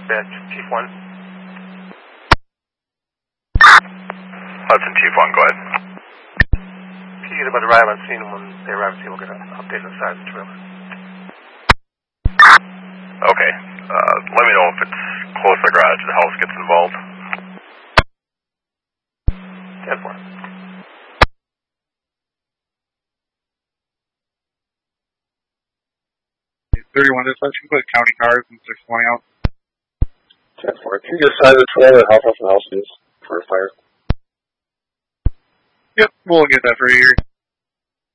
Dispatch, Chief 1. Hudson, Chief 1, go ahead. If you get about to arrive on scene, when they arrive on scene, we'll get an update on the size of the trailer. Okay. Let me know if it's close to the garage, the house gets involved. 10-4. 31 dispatch, you put county cars and 620 out. 10-4. Can you just size the trailer and how far from the house it is for a fire? Yep, we'll get that for you here.